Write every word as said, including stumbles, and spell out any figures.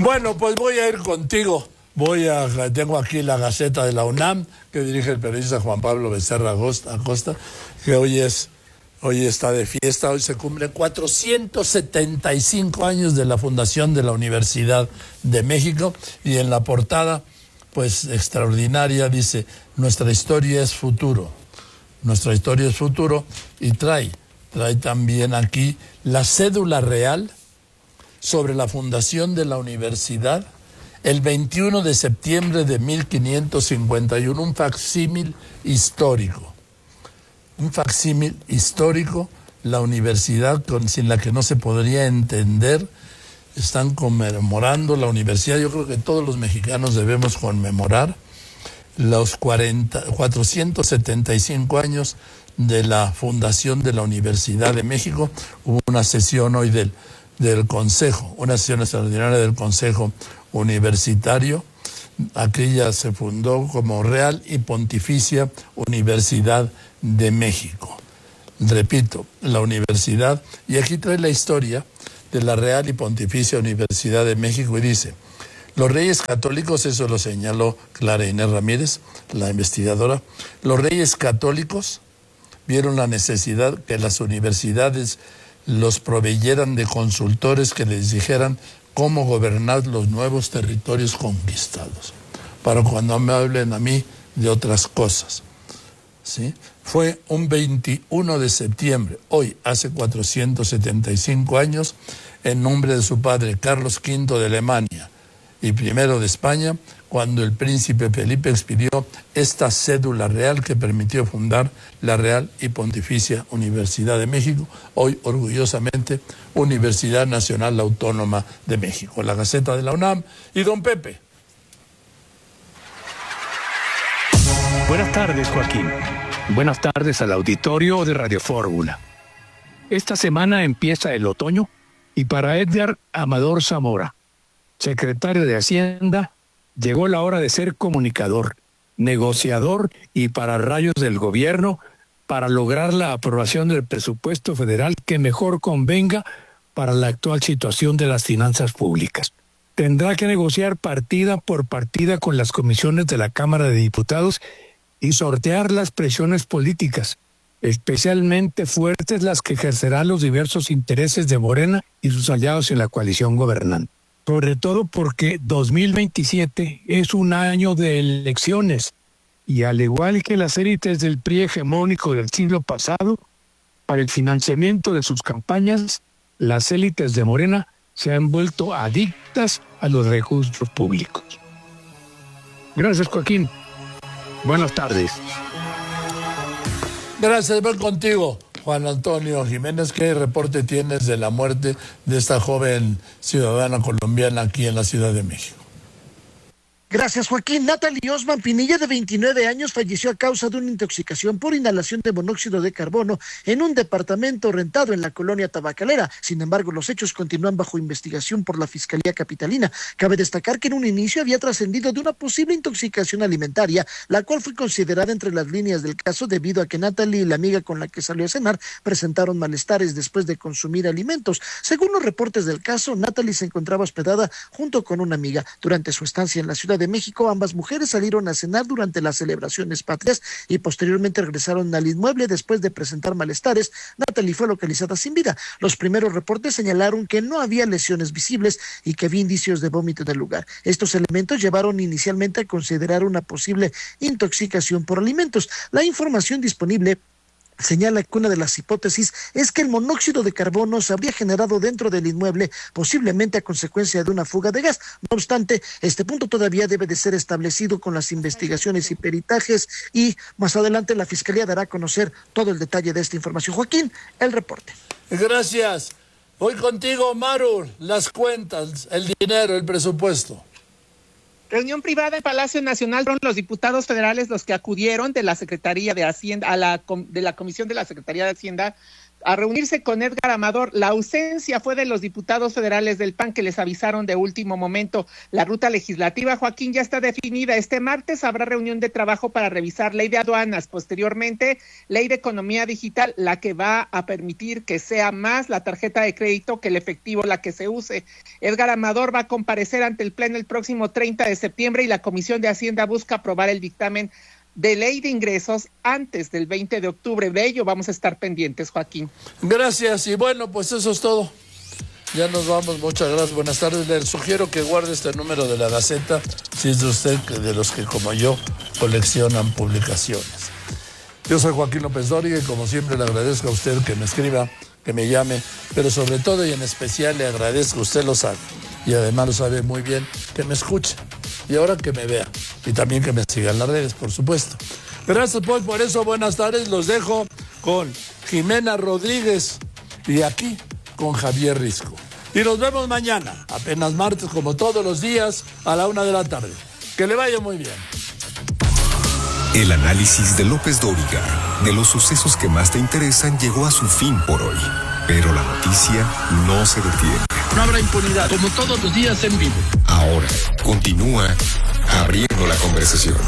Bueno, pues voy a ir contigo. Voy a, tengo aquí la Gaceta de la UNAM, que dirige el periodista Juan Pablo Becerra Acosta, que hoy es, hoy está de fiesta. Hoy se cumplen cuatrocientos setenta y cinco años de la fundación de la Universidad de México, y en la portada, pues extraordinaria, dice: nuestra historia es futuro. Nuestra historia es futuro, y trae, trae también aquí la cédula real sobre la fundación de la universidad el veintiuno de septiembre de mil quinientos cincuenta y uno, un facsímil histórico. Un facsímil histórico, la universidad con, sin la que no se podría entender. Están conmemorando la universidad. Yo creo que todos los mexicanos debemos conmemorar los cuarenta, cuatrocientos setenta y cinco años de la fundación de la Universidad de México. Hubo una sesión hoy del, del Consejo, una sesión extraordinaria del Consejo Universitario. Aquella se fundó como Real y Pontificia Universidad de México. Repito, la universidad, y aquí trae la historia de la Real y Pontificia Universidad de México, y dice: los reyes católicos, eso lo señaló Clara Inés Ramírez, la investigadora, los reyes católicos vieron la necesidad que las universidades los proveyeran de consultores que les dijeran cómo gobernar los nuevos territorios conquistados, para cuando me hablen a mí de otras cosas. ¿Sí? Fue un veintiuno de septiembre, hoy hace cuatrocientos setenta y cinco años, en nombre de su padre Carlos quinto de Alemania y primero de España, cuando el príncipe Felipe expidió esta cédula real que permitió fundar la Real y Pontificia Universidad de México, hoy orgullosamente Universidad Nacional Autónoma de México. La Gaceta de la UNAM y don Pepe. Buenas tardes, Joaquín. Buenas tardes al auditorio de Radio Fórmula. Esta semana empieza el otoño, y para Edgar Amador Zamora, secretario de Hacienda, llegó la hora de ser comunicador, negociador y pararrayos del gobierno para lograr la aprobación del presupuesto federal que mejor convenga para la actual situación de las finanzas públicas. Tendrá que negociar partida por partida con las comisiones de la Cámara de Diputados y sortear las presiones políticas, especialmente fuertes las que ejercerán los diversos intereses de Morena y sus aliados en la coalición gobernante. Sobre todo porque dos mil veintisiete es un año de elecciones, y al igual que las élites del P R I hegemónico del siglo pasado, para el financiamiento de sus campañas, las élites de Morena se han vuelto adictas a los recursos públicos. Gracias, Joaquín. Buenas tardes. Gracias, voy contigo, Juan Antonio Jiménez. ¿Qué reporte tienes de la muerte de esta joven ciudadana colombiana aquí en la Ciudad de México? Gracias, Joaquín. Natalie Osman Pinilla, de veintinueve años, falleció a causa de una intoxicación por inhalación de monóxido de carbono en un departamento rentado en la colonia Tabacalera. Sin embargo, los hechos continúan bajo investigación por la Fiscalía Capitalina. Cabe destacar que en un inicio había trascendido de una posible intoxicación alimentaria, la cual fue considerada entre las líneas del caso debido a que Natalie y la amiga con la que salió a cenar presentaron malestares después de consumir alimentos. Según los reportes del caso, Natalie se encontraba hospedada junto con una amiga. Durante su estancia en la Ciudad de México, ambas mujeres salieron a cenar durante las celebraciones patrias y posteriormente regresaron al inmueble después de presentar malestares. Natalie fue localizada sin vida. Los primeros reportes señalaron que no había lesiones visibles y que había indicios de vómito en el lugar. Estos elementos llevaron inicialmente a considerar una posible intoxicación por alimentos. La información disponible señala que una de las hipótesis es que el monóxido de carbono se habría generado dentro del inmueble, posiblemente a consecuencia de una fuga de gas. No obstante, este punto todavía debe de ser establecido con las investigaciones y peritajes, y más adelante la Fiscalía dará a conocer todo el detalle de esta información. Joaquín, el reporte. Gracias. Voy contigo, Maru. Las cuentas, el dinero, el presupuesto. Reunión privada en Palacio Nacional. Fueron los diputados federales los que acudieron de la Secretaría de Hacienda, a la de la Comisión de la Secretaría de Hacienda, a reunirse con Edgar Amador. La ausencia fue de los diputados federales del P A N que les avisaron de último momento. La ruta legislativa, Joaquín, ya está definida. Este martes habrá reunión de trabajo para revisar ley de aduanas, posteriormente ley de economía digital, la que va a permitir que sea más la tarjeta de crédito que el efectivo la que se use. Edgar Amador va a comparecer ante el Pleno el próximo treinta de septiembre y la Comisión de Hacienda busca aprobar el dictamen de ley de ingresos antes del veinte de octubre. De ello vamos a estar pendientes, Joaquín. Gracias, y bueno, pues eso es todo. Ya nos vamos, muchas gracias, buenas tardes. Les sugiero que guarde este número de la Gaceta, si es de usted, de los que como yo coleccionan publicaciones. Yo soy Joaquín López Dóriga y como siempre le agradezco a usted que me escriba, que me llame, pero sobre todo y en especial le agradezco, usted lo sabe, y además lo sabe muy bien, que me escuche. Y ahora que me vea. Y también que me siga en las redes, por supuesto. Gracias, pues, por eso. Buenas tardes. Los dejo con Jimena Rodríguez y aquí con Javier Risco. Y nos vemos mañana, apenas martes, como todos los días, a la una de la tarde. Que le vaya muy bien. El análisis de López Dóriga de los sucesos que más te interesan llegó a su fin por hoy. Pero la noticia no se detiene. No habrá impunidad, como todos los días en vivo. Ahora continúa abriendo la conversación.